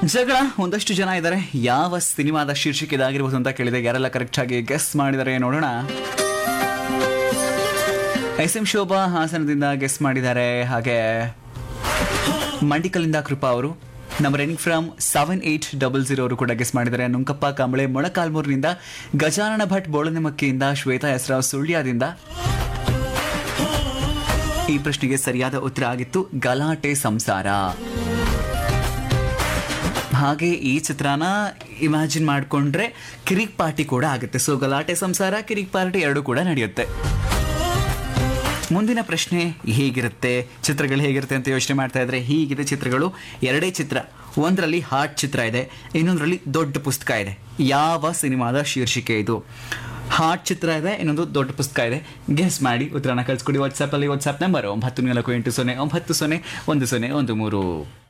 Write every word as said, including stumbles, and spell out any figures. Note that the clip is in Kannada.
ಜಗಳ ಒಂದಷ್ಟು ಜನ ಇದ್ದಾರೆ. ಯಾವ ಸಿನಿಮಾದ ಶೀರ್ಷಿಕೆ ಇದಾಗಿರ್ಬೋದು ಅಂತ ಕೇಳಿದೆ. ಯಾರೆಲ್ಲ ಕರೆಕ್ಟ್ ಆಗಿ ಗೆಸ್ ಮಾಡಿದ್ದಾರೆ ನೋಡೋಣ. ಎಸ್ ಎಂ ಶೋಭಾ ಹಾಸನದಿಂದ ಗೆಸ್ ಮಾಡಿದ್ದಾರೆ. ಹಾಗೆ ಮಂಡಿಕಲ್ಲಿಂದ ಕೃಪಾ ಅವರು, ನಮ್ಮ running from seven eight double zero ಅವರು ಕೂಡ ಗೆಸ್ ಮಾಡಿದ್ದಾರೆ. ನುಂಕಪ್ಪ ಕಾಂಬಳೆ ಮೊಳಕಾಲ್ಮೂರಿನಿಂದ, ಗಜಾನನ ಭಟ್ ಬೋಳನೆಮಕ್ಕಿಯಿಂದ, ಶ್ವೇತಾ ಹೆಸರಾವ್ ಸುಳ್ಯದಿಂದ. ಈ ಪ್ರಶ್ನೆಗೆ ಸರಿಯಾದ ಉತ್ತರ ಆಗಿತ್ತು ಗಲಾಟೆ ಸಂಸಾರ. ಹಾಗೆ ಈ ಚಿತ್ರನ ಇಮ್ಯಾಜಿನ್ ಮಾಡಿಕೊಂಡ್ರೆ ಕಿರಿಕ್ ಪಾರ್ಟಿ ಕೂಡ ಆಗುತ್ತೆ. ಸೊ ಗಲಾಟೆ ಸಂಸಾರ, ಕಿರಿಕ್ ಪಾರ್ಟಿ ಎರಡು ಕೂಡ ನಡೆಯುತ್ತೆ. ಮುಂದಿನ ಪ್ರಶ್ನೆ ಹೇಗಿರುತ್ತೆ, ಚಿತ್ರಗಳು ಹೇಗಿರುತ್ತೆ ಅಂತ ಯೋಚನೆ ಮಾಡ್ತಾ ಇದ್ರೆ ಹೀಗಿದೆ ಚಿತ್ರಗಳು. ಎರಡೇ ಚಿತ್ರ, ಒಂದರಲ್ಲಿ ಹಾರ್ಟ್ ಚಿತ್ರ ಇದೆ, ಇನ್ನೊಂದರಲ್ಲಿ ದೊಡ್ಡ ಪುಸ್ತಕ ಇದೆ. ಯಾವ ಸಿನಿಮಾದ ಶೀರ್ಷಿಕೆ ಇದು? ಹಾರ್ಟ್ ಚಿತ್ರ ಇದೆ, ಇನ್ನೊಂದು ದೊಡ್ಡ ಪುಸ್ತಕ ಇದೆ. ಗೆಸ್ ಮಾಡಿ ಉತ್ತರನ ಕಳಿಸ್ಕೊಡಿ ವಾಟ್ಸ್ಆ್ಯಪಲ್ಲಿ. ವಾಟ್ಸ್ಆ್ಯಪ್ ನಂಬರ್ ಒಂಬತ್ತು ನಾಲ್ಕು ಎಂಟು ಸೊನ್ನೆ ಒಂಬತ್ತು ಸೊನ್ನೆ ಒಂದು ಸೊನ್ನೆ ಒಂದು ಮೂರು.